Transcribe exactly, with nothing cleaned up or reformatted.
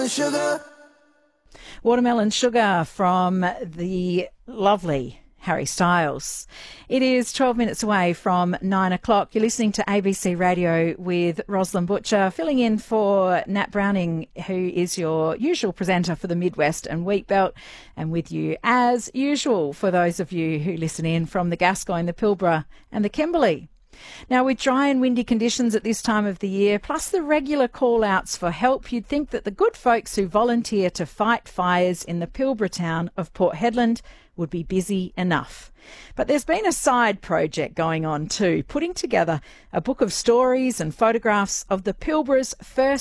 sugar. Watermelon Sugar from the lovely Harry Styles. It is twelve minutes away from nine o'clock. You're listening to A B C Radio with Rosalind Butcher, filling in for Nat Browning, who is your usual presenter for the Midwest and Wheatbelt, and with you as usual for those of you who listen in from the Gascoyne, the Pilbara and the Kimberley. Now, with dry and windy conditions at this time of the year, plus the regular call-outs for help, you'd think that the good folks who volunteer to fight fires in the Pilbara town of Port Hedland would be busy enough. But there's been a side project going on too, putting together a book of stories and photographs of the Pilbara's first